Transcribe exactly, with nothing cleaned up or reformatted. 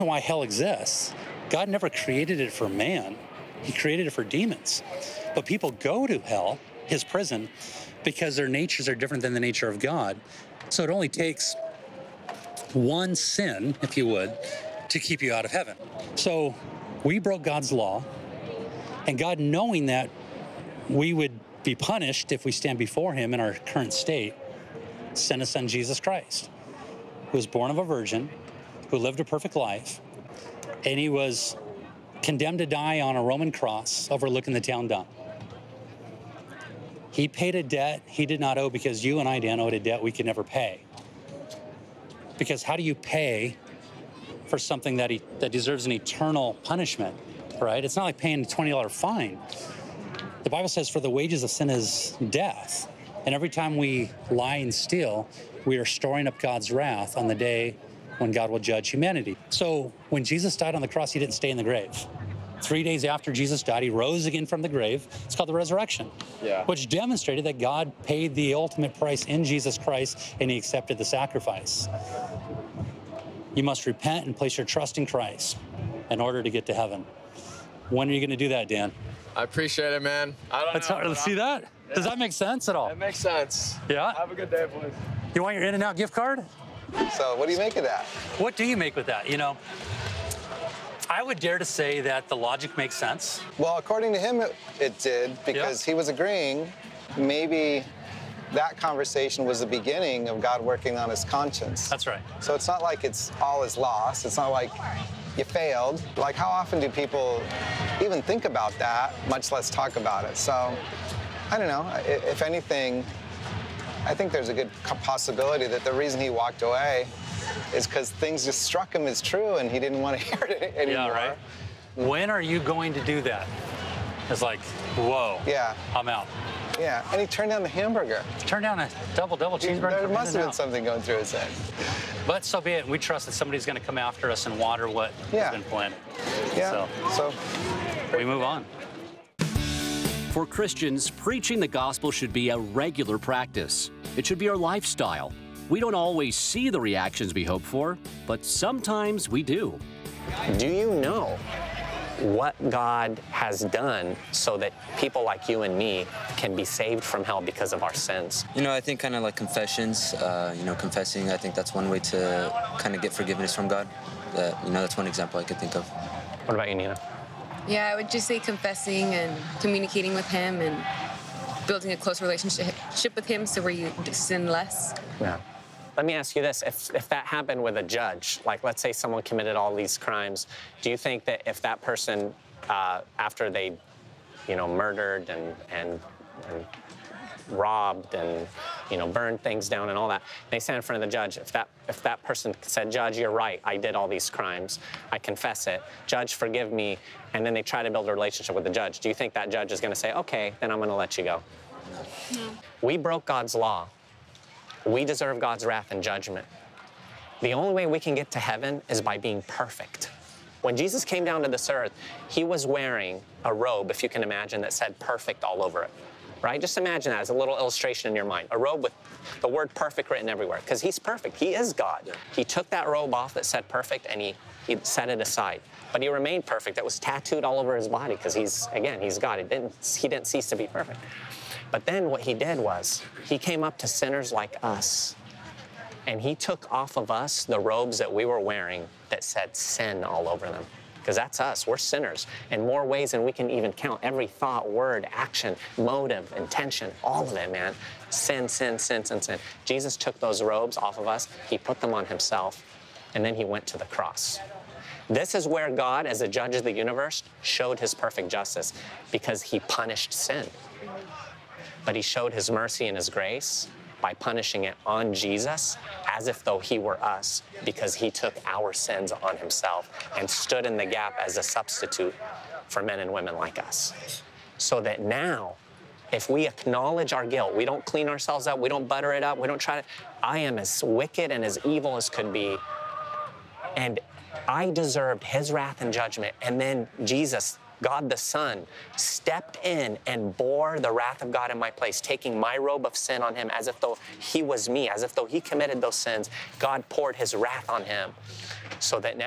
Why hell exists. God never created it for man. He created it for demons. But people go to hell, his prison, because their natures are different than the nature of God. So it only takes one sin, if you would, to keep you out of heaven. So we broke God's law, and God, knowing that we would be punished if we stand before him in our current state, sent his son Jesus Christ, who was born of a virgin, who lived a perfect life, and he was condemned to die on a Roman cross overlooking the town dump. He paid a debt he did not owe, because you and I, Dan, owed a debt we could never pay. Because how do you pay for something that he, that deserves an eternal punishment, right? It's not like paying a twenty dollar fine. The Bible says, for the wages of sin is death. And every time we lie and steal, we are storing up God's wrath on the day when God will judge humanity. So when Jesus died on the cross, he didn't stay in the grave. Three days after Jesus died, he rose again from the grave. It's called the resurrection, yeah. which demonstrated that God paid the ultimate price in Jesus Christ, and he accepted the sacrifice. You must repent and place your trust in Christ in order to get to heaven. When are you going to do that, Dan? I appreciate it, man. I don't That's know. hard to see that? Yeah. Does that make sense at all? It makes sense. Yeah? Have a good day, boys. You want your In-N-Out gift card? So what do you make of that? What do you make with that? You know, I would dare to say that the logic makes sense. Well, according to him, it, it did, because yeah. he was agreeing maybe that conversation was the beginning of God working on his conscience. That's right. So it's not like it's all is lost. It's not like you failed. Like, how often do people even think about that, much less talk about it? So, I don't know. If anything, I think there's a good possibility that the reason he walked away is because things just struck him as true and he didn't want to hear it anymore. Yeah, right. When are you going to do that? It's like, whoa. Yeah. I'm out. Yeah, and he turned down the hamburger. Turn down a double, double cheeseburger. There must have been something going through his head. But so be it. We trust that somebody's going to come after us and water what yeah. has been planted. Yeah, so. so we move on. For Christians, preaching the gospel should be a regular practice. It should be our lifestyle. We don't always see the reactions we hope for, but sometimes we do. Do you know what God has done so that people like you and me can be saved from hell because of our sins? You know, I think kind of like confessions, uh, you know, confessing, I think that's one way to kind of get forgiveness from God. That, you know, that's one example I could think of. What about you, Nina? Yeah, I would just say confessing and communicating with him and building a close relationship with him so where you sin less. Yeah. Let me ask you this. If, if that happened with a judge, like let's say someone committed all these crimes, do you think that if that person, uh, after they, you know, murdered and, and, and robbed and, you know, burned things down and all that, they stand in front of the judge, if that, if that person said, Judge, you're right, I did all these crimes, I confess it, Judge, forgive me, and then they try to build a relationship with the judge, do you think that judge is going to say, okay, then I'm going to let you go? No. We broke God's law. We deserve God's wrath and judgment. The only way we can get to heaven is by being perfect. When Jesus came down to this earth, he was wearing a robe, if you can imagine, that said perfect all over it, right? Just imagine that as a little illustration in your mind, a robe with the word perfect written everywhere, because he's perfect. He is God. Yeah. He took that robe off that said perfect and he, he set it aside. But he remained perfect. It was tattooed all over his body because he's, again, he's God. He didn't, he didn't cease to be perfect. But then what he did was he came up to sinners like us, and he took off of us the robes that we were wearing that said sin all over them. Because that's us. We're sinners in more ways than we can even count. Every thought, word, action, motive, intention, all of it, man. Sin, sin, sin, sin, sin. Jesus took those robes off of us. He put them on himself, and then he went to the cross. This is where God, as the judge of the universe, showed his perfect justice, because he punished sin. But he showed his mercy and his grace by punishing it on Jesus as if though he were us, because he took our sins on himself and stood in the gap as a substitute for men and women like us. So that now, if we acknowledge our guilt, we don't clean ourselves up, we don't butter it up, we don't try to, I am as wicked and as evil as could be, and I deserved his wrath and judgment, and then Jesus, God the Son, stepped in and bore the wrath of God in my place, taking my robe of sin on him as if though he was me, as if though he committed those sins. God poured his wrath on him so that now